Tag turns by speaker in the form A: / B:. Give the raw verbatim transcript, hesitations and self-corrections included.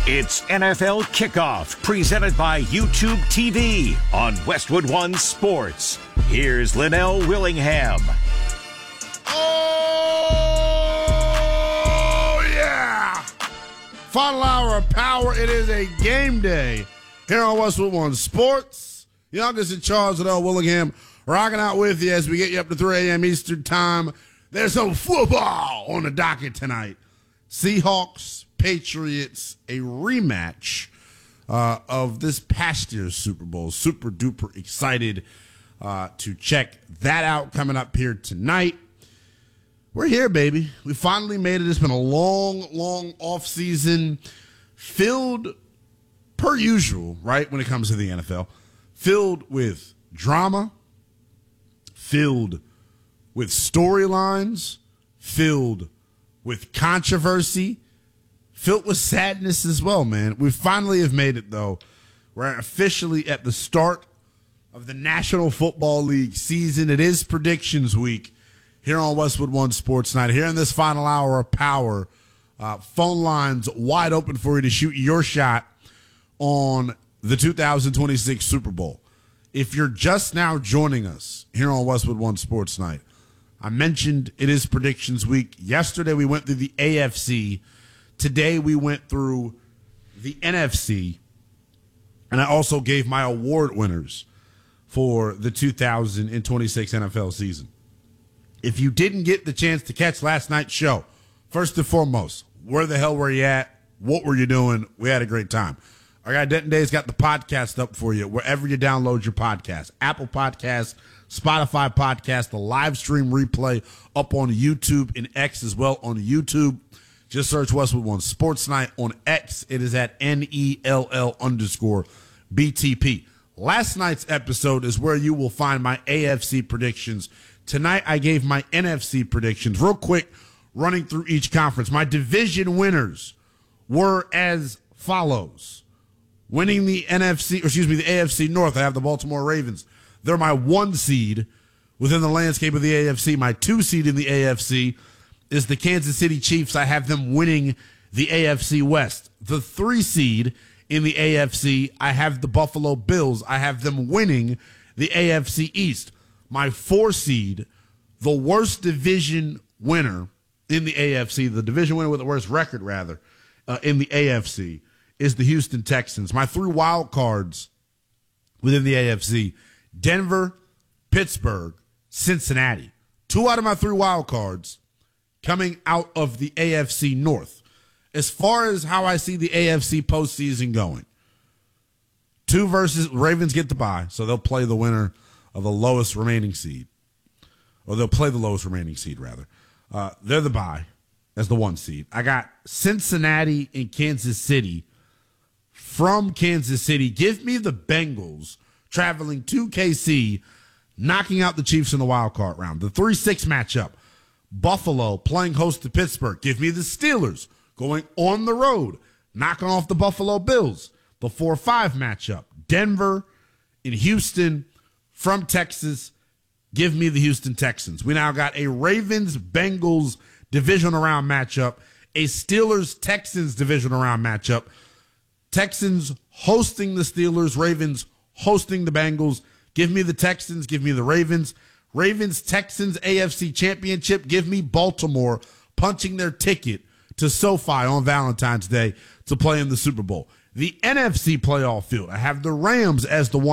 A: It's N F L Kickoff, presented by YouTube T V on Westwood One Sports. Here's Linnell Willingham.
B: Oh, yeah! Final hour of power. It is a game day here on Westwood One Sports. Youngest in charge, Linnell Willingham, rocking out with you as we get you up to three a.m. Eastern Time. There's some football on the docket tonight. Seahawks, Patriots, a rematch uh, of this past year's Super Bowl. Super duper excited uh, to check that out coming up here tonight. We're here, baby. We finally made it. It's been a long, long off season, filled per usual, right, when it comes to the N F L, filled with drama, filled with storylines, filled with controversy, filled with sadness as well, man. We finally have made it, though. We're officially at the start of the National Football League season. It is predictions week here on Westwood One Sports Night. Here in this final hour of power, uh, phone lines wide open for you to shoot your shot on the two thousand twenty-six Super Bowl. If you're just now joining us here on Westwood One Sports Night, I mentioned it is predictions week. Yesterday we went through the A F C. Today we went through the N F C. And I also gave my award winners for the two thousand twenty-six N F L season. If you didn't get the chance to catch last night's show, first and foremost, where the hell were you at? What were you doing? We had a great time. Our guy Denton Day's got the podcast up for you wherever you download your podcast. Apple Podcasts, Spotify Podcast, the live stream replay up on YouTube and X as well on YouTube. Just search Westwood One Sports Night on X. It is at N E L L underscore B T P. Last night's episode is where you will find my A F C predictions. Tonight I gave my N F C predictions. Real quick, running through each conference. My division winners were as follows. Winning the N F C, or excuse me, the A F C North, I have the Baltimore Ravens. They're my one seed within the landscape of the A F C. My two seed in the A F C is the Kansas City Chiefs. I have them winning the A F C West. The three seed in the A F C, I have the Buffalo Bills. I have them winning the A F C East. My four seed, the worst division winner in the A F C, the division winner with the worst record, rather, uh, in the A F C, is the Houston Texans. My three wild cards within the A F C, Denver, Pittsburgh, Cincinnati. Two out of my three wild cards coming out of the A F C North. As far as how I see the A F C postseason going, two versus Ravens get the bye, so they'll play the winner of the lowest remaining seed. Or they'll play the lowest remaining seed, rather. Uh, they're the bye as the one seed. I got Cincinnati and Kansas City. From Kansas City, give me the Bengals traveling to K C, knocking out the Chiefs in the wild card round. The three six matchup, Buffalo playing host to Pittsburgh. Give me the Steelers going on the road, knocking off the Buffalo Bills. The four five matchup, Denver and Houston from Texas. Give me the Houston Texans. We now got a Ravens-Bengals divisional round matchup, a Steelers-Texans divisional round matchup. Texans hosting the Steelers, Ravens hosting the Bengals. Give me the Texans, give me the Ravens. Ravens, Texans, A F C Championship. Give me Baltimore punching their ticket to SoFi on Valentine's Day to play in the Super Bowl. The N F C playoff field, I have the Rams as the one.